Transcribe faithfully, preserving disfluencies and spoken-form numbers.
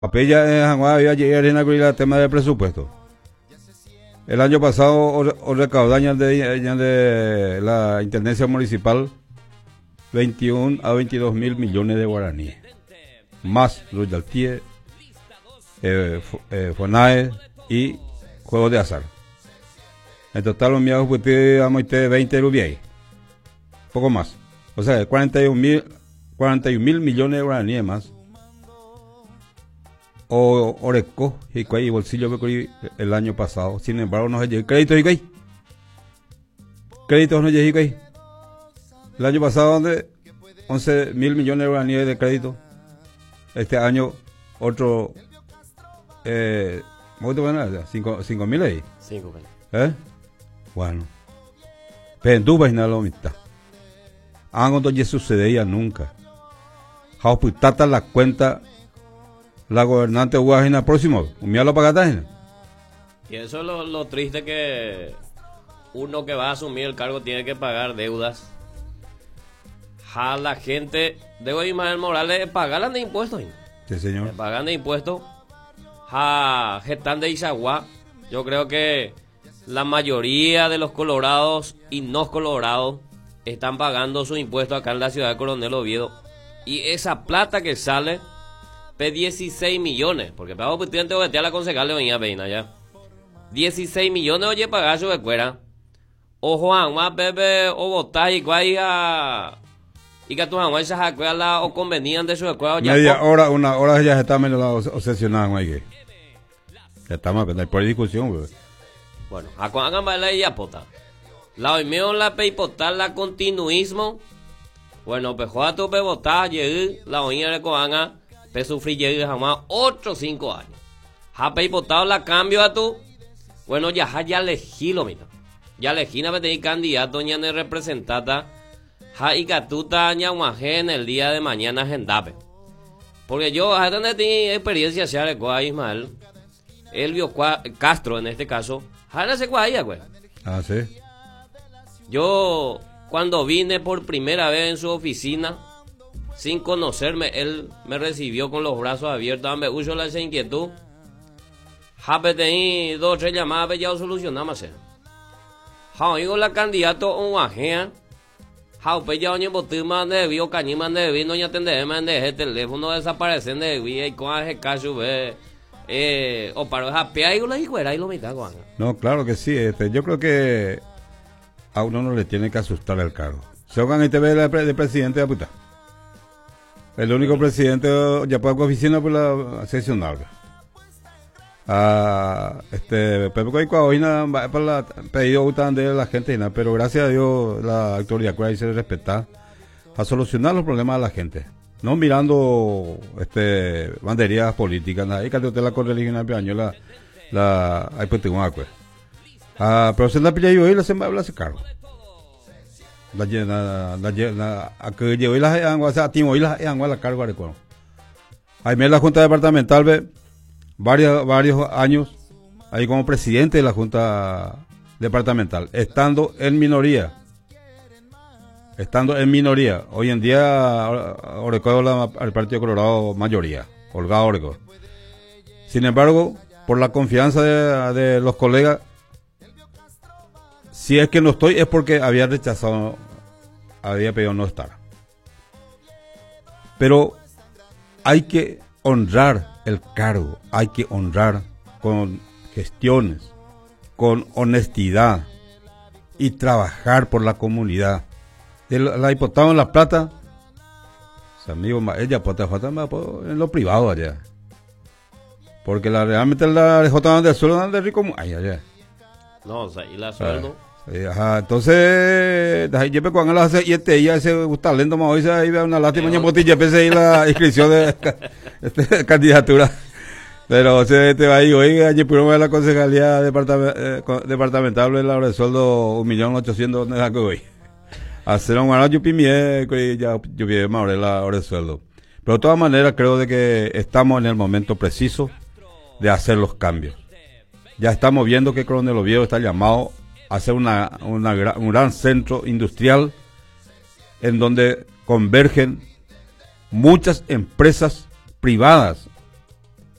Capella en Janguá había llegado el tema del presupuesto. El año pasado, o recaudaña de, de la Intendencia Municipal veintiún a veintidós mil millones de guaraníes. Más royalties, eh, eh, FONAE y juegos de azar. En total, los míos vamos a veinte rupias. Poco más. O sea, cuarenta y un mil millones de guaraníes más. O Oreco y cuál bolsillo el año pasado. Sin embargo, no se llegó. Créditos y qué. Créditos no llegó. El año pasado, donde once mil millones de guaraníes de crédito. Este año, otro. Eh, ¿Cuánto van a hacer? cinco mil ahí. cinco mil. ¿Eh? Bueno. Pendú y nada lo mitad. Algo no sucedía nunca. Jauputata la cuenta. La gobernante Guajina próximo, un mía lo paga. Y eso es lo, lo triste, que uno que va a asumir el cargo tiene que pagar deudas. A la gente de Ismael Morales pagan de impuestos. Sí, señor. Pagan de impuestos. A Getán de Izagua, yo creo que la mayoría de los colorados y no colorados están pagando sus impuestos acá en la ciudad de Coronel Oviedo. Y esa plata que sale de dieciséis millones, porque pago pues tengo que a la concejal le venía a peina ya. dieciséis millones, oye, pagar su escuela. O Juan, más bebé, o botar y cuaya. Y que tu Juan, esas escuelas o convenían de su escuela. Media po- hora, una hora ya se está menos obsesionada, güey. Ya estamos, no hay por discusión, güey. Bueno, a cuando hagan bailar y apota. La hoy mío la peipotar la continuismo. Bueno, pues joda tu pebotar, llegué, la oña de coanga. Pe sufrir llegué jamás otros cinco años. Ha peipotado la cambio a tu. Bueno, ya ha ya elegí lo mismo. Ya elegí na tener candidato ya ne representata. Ha y catuta ñahuaje en el día de mañana agendape. Porque yo, a donde tengo experiencia ya le coa Ismael. Elvio Castro en este caso. Ha no se coa güey. Ah, sí. Yo, cuando vine por primera vez en su oficina, sin conocerme, él me recibió con los brazos abiertos. Me uso la esa inquietud. Jape tení dos o tres llamadas, ya solucionamos. Ja, digo la candidato un ajea. Ja, pues ya oye botima de vio cañima de vino ya tende de el teléfono desaparecen de vía y con ese caso ve eh o para japea y la higuera y lo mitad con. No, claro que sí, este, yo creo que a uno no le tiene que asustar el cargo. Se hagan y te ve de presidente de puta. El único presidente ya puede oficina por la sesional. Ah, este, Pepe Coicoa hoy nada para la pedido de la gente, pero gracias a Dios la autoridad que se respeta a solucionar los problemas de la gente, no mirando este banderías políticas, nada, y que usted la correligionaria peañola la hay pues ah, pero se la pilla yo y la se me habla ese cargo. La llena, la llena, a que llevo y las angua, o sea, timo y las angua la cargo de cuero. Ahí me la Junta Departamental ve varios, varios años ahí como presidente de la Junta Departamental, estando en minoría. Estando en minoría. Hoy en día, Oreco el Partido Colorado mayoría, Olga Oreco. Sin embargo, por la confianza de, de los colegas, si es que no estoy, es porque había rechazado, había pedido no estar. Pero hay que honrar el cargo, hay que honrar con gestiones, con honestidad y trabajar por la comunidad. La, la hipotecamos en La Plata, su amigo, ella puede en lo privado allá. Porque la realmente la J del suelo de rico, ay, allá. No, o sea, y la sueldo. Sí, ajá, entonces, yo me cuando la hace y este ya se gusta lento más hoy se ahí ve una lástima ña botilla pensé en la inscripción de este, candidatura. Pero se te va ahí hoy allí primero de la concejalía departament, eh, departamental de la hora de sueldo un millón ochocientos donde la que voy. Hacer un año yo pimie que ya yo vi más la hora de sueldo. Pero de todas maneras creo de que estamos en el momento preciso de hacer los cambios. Ya estamos viendo que Coronel Oviedo está llamado a hacer una, una, un gran centro industrial en donde convergen muchas empresas privadas